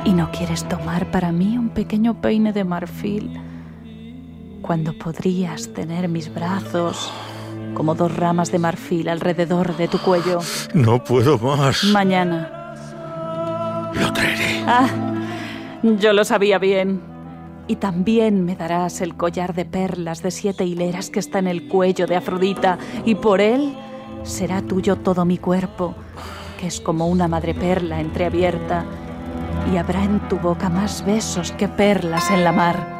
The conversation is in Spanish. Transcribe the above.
¿Y no quieres tomar para mí un pequeño peine de marfil? Cuando podrías tener mis brazos como 2 ramas de marfil alrededor de tu cuello. No puedo más. Mañana. Lo traeré. Yo lo sabía bien. Y también me darás el collar de perlas de 7 hileras que está en el cuello de Afrodita, y por él será tuyo todo mi cuerpo, que es como una madreperla entreabierta, y habrá en tu boca más besos que perlas en la mar.